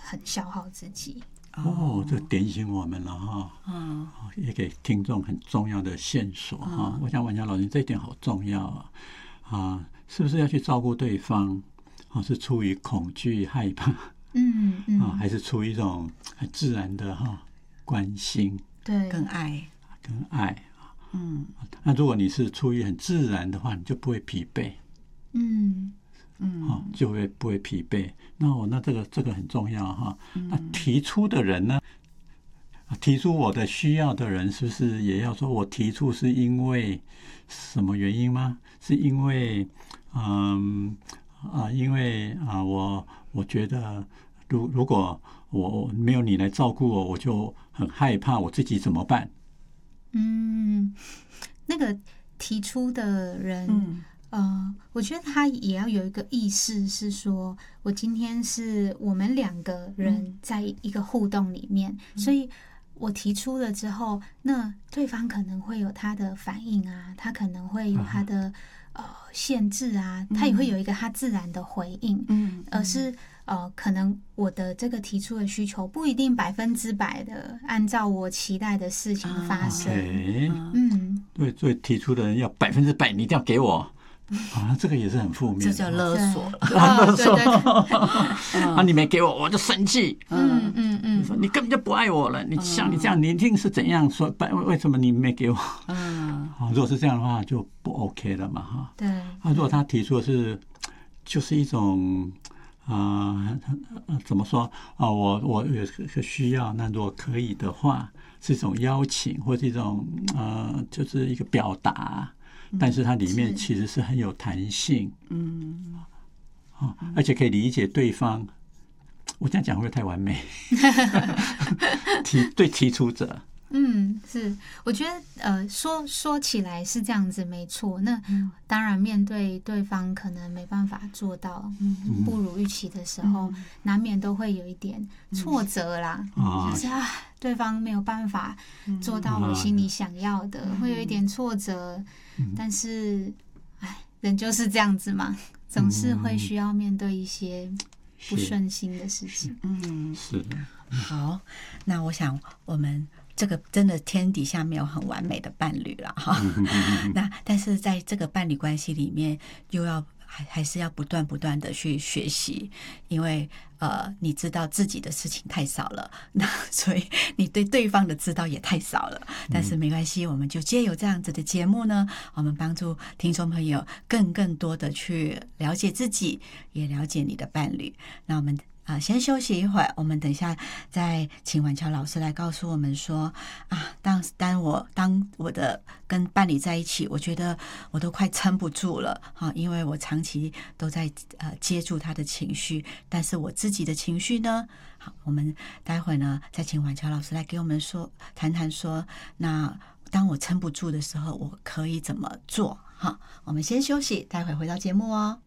很消耗自己。 这点醒我们了哈，也给听众很重要的线索哈。我想婉霞老师这一点好重要是不是要去照顾对方是出于恐惧害怕，还是出于一种很自然的关心， 对， 跟爱。 那如果你是出于很自然的话，你就不会疲惫，就不会疲惫。那这个很重要那提出的人呢？提出我的需要的人，是不是也要说我提出是因为什么原因吗？是因为我觉得如果我没有你来照顾我，我就很害怕我自己怎么办？ 那个提出的人，我觉得他也要有一个意识，是说我今天是我们两个人在一个互动里面，所以我提出了之后，那对方可能会有他的反应啊，他可能会有他的限制啊，他也会有一个他自然的回应，而是可能我的这个提出的需求不一定100%的按照我期待的事情发生。 对，所以提出的人要100%，你一定要给我。这个也是很负面的， 这叫勒索了。 勒索你没给我，我就生气。你根本就不爱我了。你像你这样，你一定是怎样说？为什么你没给我？如果是这样的话，就不 OK 了嘛对。 如果他提出的就是一种怎么说我有个需要，那如果可以的话，是一种邀请，或是一种就是一个表达。但是它里面其实是很有弹性，而且可以理解对方。我这样讲会不会太完美？对提出者， 是，我觉得说起来是这样子，没错。那当然，面对对方可能没办法做到不如预期的时候，难免都会有一点挫折啦。就是对方没有办法做到我心里想要的，会有一点挫折。但是，人就是这样子嘛，总是会需要面对一些不顺心的事情。 是的。 好，那我想我们这个真的天底下没有很完美的伴侣了哈。那但是在这个伴侣关系里面，又要还是要不断的去学习，因为你知道自己的事情太少了，那所以你对对方的知道也太少了。但是没关系，我们就藉由这样子的节目呢，我们帮助听众朋友更多的去了解自己，也了解你的伴侣。那我们先休息一会儿，我们等一下再请婉乔老师来告诉我们说当我的跟伴侣在一起，我觉得我都快撑不住了因为我长期都在接住他的情绪，但是我自己的情绪呢，好，我们待会呢再请婉乔老师来给我们谈谈说，那当我撑不住的时候，我可以怎么做？我们先休息，待会回到节目哦。